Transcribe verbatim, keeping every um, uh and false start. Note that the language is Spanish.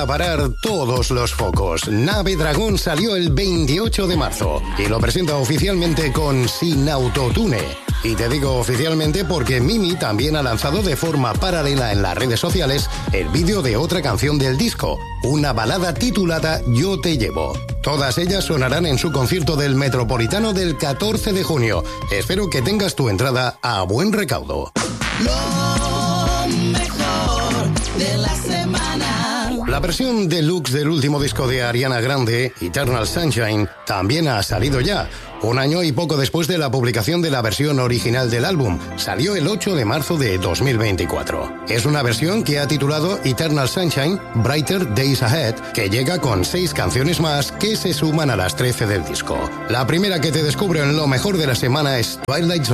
A parar todos los focos. Nave Dragón salió el veintiocho de marzo y lo presenta oficialmente con Sin Autotune. Y te digo oficialmente porque Mimi también ha lanzado de forma paralela en las redes sociales el vídeo de otra canción del disco, una balada titulada Yo te llevo. Todas ellas sonarán en su concierto del Metropolitano del catorce de junio. Espero que tengas tu entrada a buen recaudo. Lo mejor de la semana. La versión deluxe del último disco de Ariana Grande, Eternal Sunshine, también ha salido ya. Un año y poco después de la publicación de la versión original del álbum, salió el ocho de marzo de dos mil veinticuatro. Es una versión que ha titulado Eternal Sunshine, Brighter Days Ahead, que llega con seis canciones más que se suman a las trece del disco. La primera que te descubre en lo mejor de la semana es Twilight Zone.